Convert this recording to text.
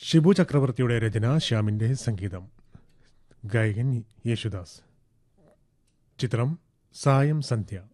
ഷിബു ചക്രവർത്തിയുടെ രചന, ശ്യാമിൻ്റെ സംഗീതം. ഗായകൻ യേശുദാസ്. ചിത്രം സായം സന്ധ്യ.